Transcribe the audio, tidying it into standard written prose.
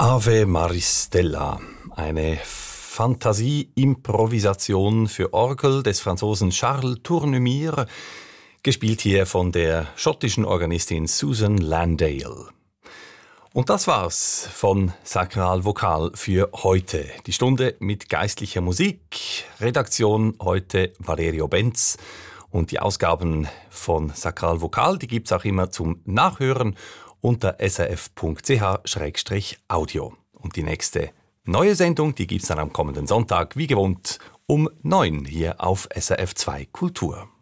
Ave Maristella, eine Fantasie-Improvisation für Orgel des Franzosen Charles Tournemire, gespielt hier von der schottischen Organistin Susan Landale. Und das war's von Sakral Vokal für heute. Die Stunde mit geistlicher Musik. Redaktion heute Valerio Benz. Und die Ausgaben von Sakral Vokal, die gibt's auch immer zum Nachhören unter srf.ch/audio. Und die nächste neue Sendung, die gibt's dann am kommenden Sonntag, wie gewohnt, um 9 hier auf SRF 2 Kultur.